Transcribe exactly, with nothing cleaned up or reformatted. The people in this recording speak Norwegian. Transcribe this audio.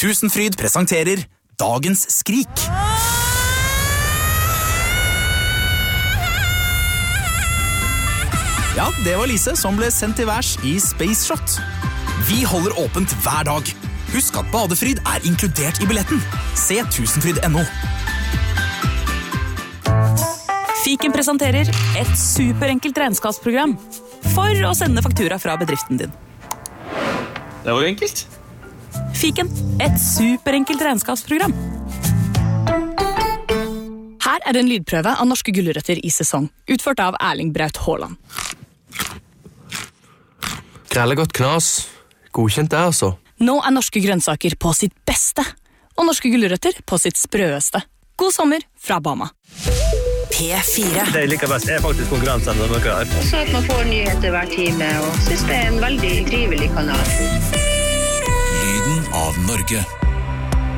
Tusenfryd presenterer Dagens skrik. Ja, det var Lise som ble sendt til værs i Space Shot. Vi holder åpent hver dag. Husk at badefryd er inkludert i billetten. Se tusenfryd punktum no. Fiken presenterer et superenkelt regnskapsprogram for å sende faktura fra bedriften din. Det var jo enkelt. Fiken, et superenkelt regnskapsprogram. Her er en lydprøve av norske gulrøtter i sesong, utført av Erling Braut Haaland. Grelle godt knas. Godkjent det, altså. Nå er norske grønnsaker på sitt beste, og norske gulrøtter på sitt sprøeste. God sommer fra Bama. P fire. Det jeg liker best er faktisk konkurransen når dere er. Så at man får nyheter hver time, og synes det er en veldig trivelig kanal. Lyden av Norge.